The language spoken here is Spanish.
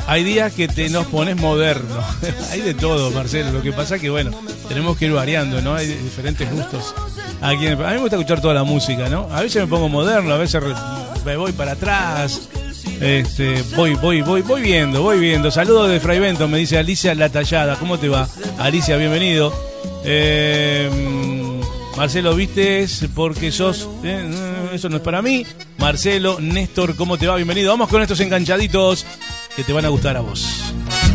Hay días que te nos pones moderno. Hay de todo, Marcelo. Lo que pasa que, bueno, tenemos que ir variando, ¿no? Hay diferentes gustos. A mí me gusta escuchar toda la música, ¿no? A veces me pongo moderno, a veces me voy para atrás. Voy viendo. Saludos de Fray Bento, me dice Alicia La Tallada. ¿Cómo te va? Alicia, bienvenido. Marcelo, ¿viste? Porque sos... eso no es para mí. Marcelo, Néstor, ¿cómo te va? Bienvenido. Vamos con estos enganchaditos que te van a gustar a vos.